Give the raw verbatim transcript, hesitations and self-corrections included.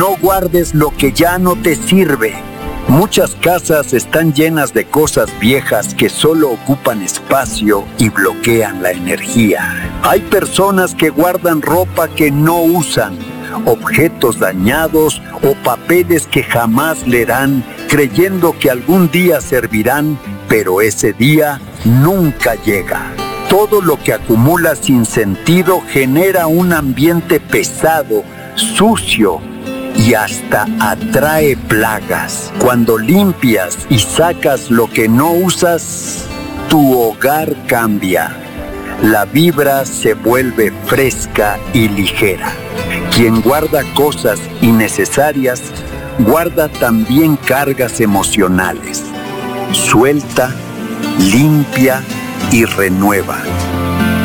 No guardes lo que ya no te sirve. Muchas casas están llenas de cosas viejas que solo ocupan espacio y bloquean la energía. Hay personas que guardan ropa que no usan, objetos dañados o papeles que jamás leerán, creyendo que algún día servirán, pero ese día nunca llega. Todo lo que acumula sin sentido genera un ambiente pesado, sucio y hasta atrae plagas. Cuando limpias y sacas lo que no usas, tu hogar cambia. La vibra se vuelve fresca y ligera. Quien guarda cosas innecesarias, guarda también cargas emocionales. Suelta, limpia y renueva.